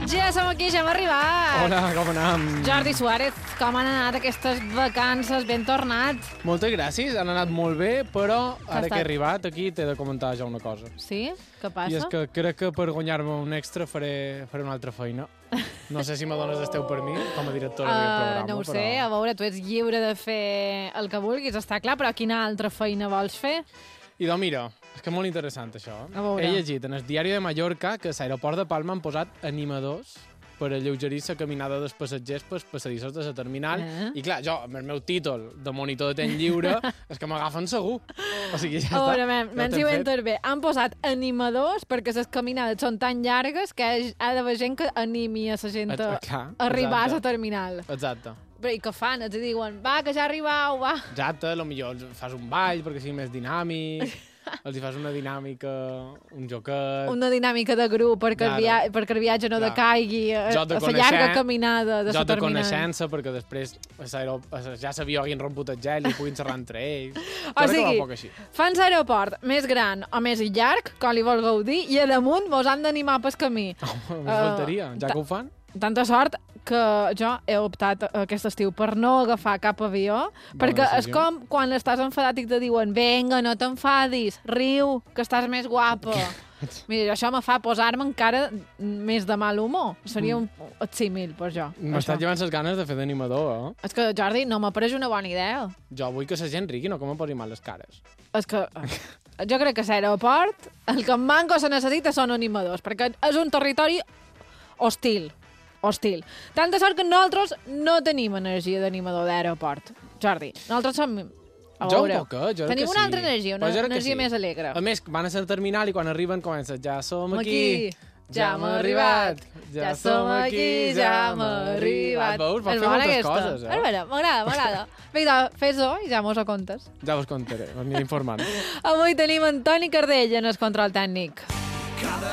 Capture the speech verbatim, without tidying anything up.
Ja som aquí, ja hem arribat. Hola, com anem? Jordi Suárez, com han anat aquestes vacances? Ben tornat. Moltes gràcies, han anat molt bé, però ara estat? que he arribat aquí t'he de comentar ja una cosa. Sí? Què passa? I és que crec que per guanyar-me un extra faré, faré una altra feina. No sé si me dones esteu per mi, com a directora uh, d'aquest programa. No ho però... sé, a veure, tu ets lliure de fer el que vulguis, està clar, però quina altra feina vols fer? I doncs mira, és que és molt interessant això. A veure. He llegit en el diari de Mallorca que a l'aeroport de Palma han posat animadors per alleugerir la caminada dels passatgers pels passadissos de la terminal. Eh? I clar, jo, amb el meu títol de monitor de temps lliure, és que m'agafen segur. O sigui, ja A veure, està. men, menys si ho he entès bé. Han posat animadors perquè les caminades són tan llargues que ha d'haver gent que animi a la gent a Et- clar, arribar a exacte. la terminal. Exacte. Però i què fan? Els diuen, va, que ja arribau, va. Exacte, potser els fas un ball perquè sigui més dinàmic, els hi fas una dinàmica, un joquet... Una dinàmica de grup perquè, el, Claro. via perquè el viatge no Clar. decaigui a, Joc de a la conèixer- llarga caminada de la Joc de terminal. coneixença, perquè després a l'aero- a- ja s'havia hagin romput el gel i puguin xerrar entre ells. O Jo crec que sigui, va poc així. fan l'aeroport més gran o més llarg, com li vulgueu dir, i a damunt vos han d'animar pel camí. Home, Uh, més faltaria, ja ta- que ho fan. Tanta sort que jo he optat aquest estiu per no agafar cap avió, perquè és decisió. com quan estàs enfadat i te diuen vinga, no t'enfadis, riu, que estàs més guapa. Mira, això me fa posar-me encara més de mal humor. Seria un símil per jo. M'estàs això. llevant les ganes de fer d'animador, eh? És que, Jordi, no m'ha pareix una bona idea. Jo vull que la gent rigui, no que me posi mal les cares. És que jo crec que a l'aeroport el que en manco se necessita són animadors, perquè és un territori hostil. Hostil. Tanta sort que nosaltres no tenim energia d'animador d'aeroport. Jordi, nosaltres som... A Jo un veure, poc, eh? Jo crec tenim que una sí. altra energia, una Però jo crec que energia sí. més alegre. A més, van a ser al terminal i quan arriben comença ja som aquí, Aquí, ja hem arribat, ja som aquí, ja hem arribat. Veus? Va És fer bona moltes aquesta. coses, És eh? bona, m'agrada, m'agrada. Vinga, fes-ho i ja mos ho contes. Ja vos contaré, m'aniré informant. Avui tenim Antoni Cardell en el control tècnic. Cada